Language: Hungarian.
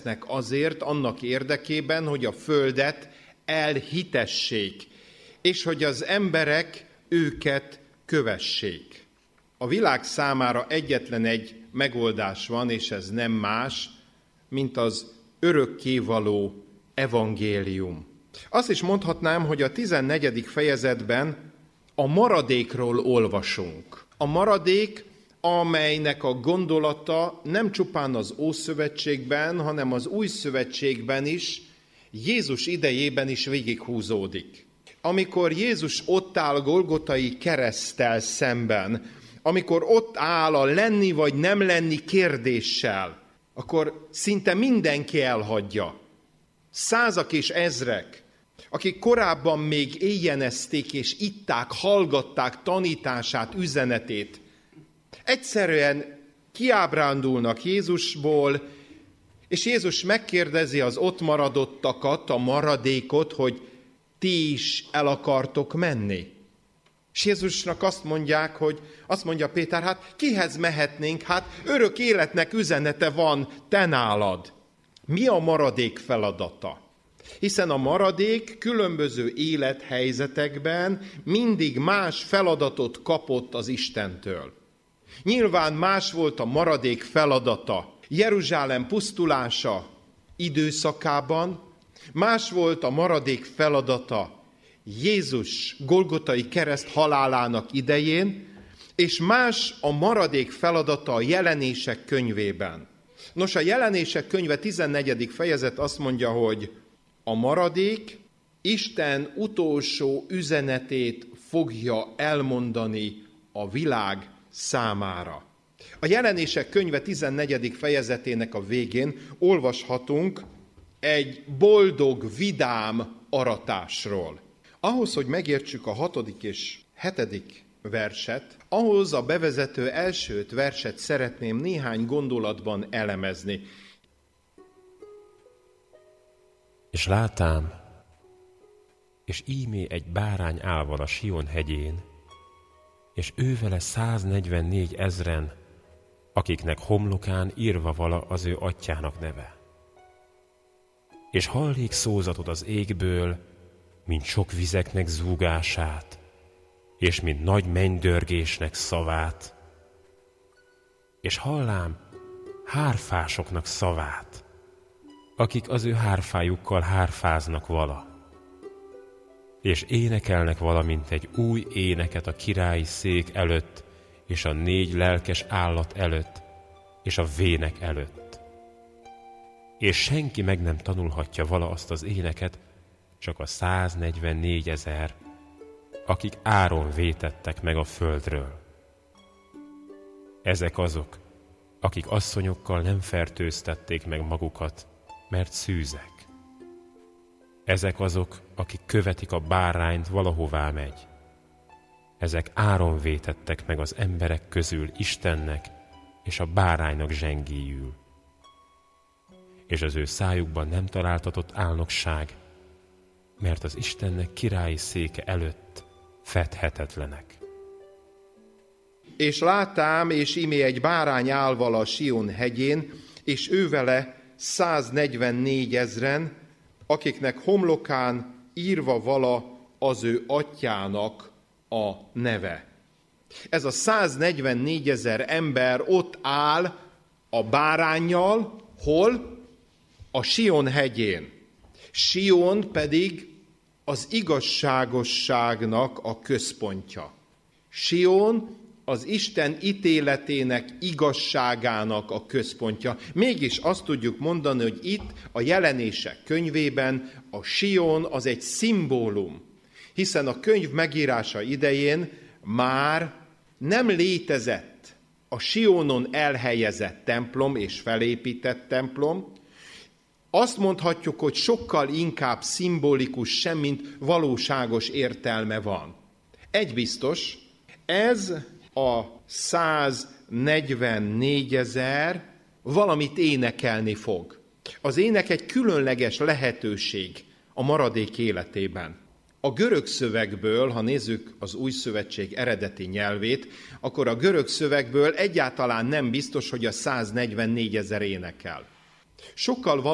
tesznek azért, annak érdekében, hogy a földet elhitessék, és hogy az emberek őket kövessék. A világ számára egyetlen egy megoldás van, és ez nem más, mint az örökkévaló evangélium. Azt is mondhatnám, hogy a 14. fejezetben a maradékról olvasunk. A maradék, amelynek a gondolata nem csupán az Ószövetségben, hanem az Új Szövetségben is, Jézus idejében is végighúzódik. Amikor Jézus ott áll Golgotai kereszttel szemben, amikor ott áll a lenni vagy nem lenni kérdéssel, akkor szinte mindenki elhagyja. Százak és ezrek, akik korábban még éjjenezték és itták, hallgatták tanítását, üzenetét, egyszerűen kiábrándulnak Jézusból, és Jézus megkérdezi az ott maradottakat, a maradékot, hogy ti is el akartok menni. És Jézusnak azt mondja Péter, hát kihez mehetnénk, hát örök életnek üzenete van te nálad. Mi a maradék feladata? Hiszen a maradék különböző élethelyzetekben mindig más feladatot kapott az Istentől. Nyilván más volt a maradék feladata Jeruzsálem pusztulása időszakában, más volt a maradék feladata Jézus golgotai kereszt halálának idején, és más a maradék feladata a Jelenések könyvében. Nos, a Jelenések könyve 14. fejezet azt mondja, hogy a maradék Isten utolsó üzenetét fogja elmondani a világ számára. A Jelenések könyve 14. fejezetének a végén olvashatunk egy boldog, vidám aratásról. Ahhoz, hogy megértsük a 6. és 7. verset, ahhoz a bevezető első 5 verset szeretném néhány gondolatban elemezni. És látám, és ímé egy bárány állval a Sion hegyén, és ővele 144 000, akiknek homlokán írva vala az ő atyjának neve. És hallék szózatot az égből, mint sok vizeknek zúgását, és mint nagy mennydörgésnek szavát, és hallám hárfásoknak szavát, akik az ő hárfájukkal hárfáznak vala, és énekelnek valamint egy új éneket a királyi szék előtt, és a 4 lelkes állat előtt, és a vének előtt. És senki meg nem tanulhatja vala azt az éneket, csak a 144 000, akik áron vétettek meg a földről. Ezek azok, akik asszonyokkal nem fertőztették meg magukat, mert szűzek. Ezek azok, akik követik a bárányt, valahová megy. Ezek áron vétettek meg az emberek közül Istennek és a báránynak zsengéjül. És az ő szájukban nem találtatott álnokság, mert az Istennek királyi széke előtt fedhetetlenek. És látám, és imé egy bárány állval a Sion hegyén, és ővele 144 000, akiknek homlokán írva vala az ő atyjának a neve. Ez a 144 000 ember ott áll a báránnyal, hol? A Sion hegyén. Sion pedig az igazságosságnak a központja. Sion az Isten ítéletének, igazságának a központja. Mégis azt tudjuk mondani, hogy itt a Jelenések könyvében a Sion az egy szimbólum, hiszen a könyv megírása idején már nem létezett a Sionon elhelyezett templom és felépített templom. Azt mondhatjuk, hogy sokkal inkább szimbolikus, semmint valóságos értelme van. Egy biztos, ez a 144 000 valamit énekelni fog. Az ének egy különleges lehetőség a maradék életében. A görög szövegből, ha nézzük az Új Szövetség eredeti nyelvét, akkor a görög szövegből egyáltalán nem biztos, hogy a 144 000 énekel. Sokkal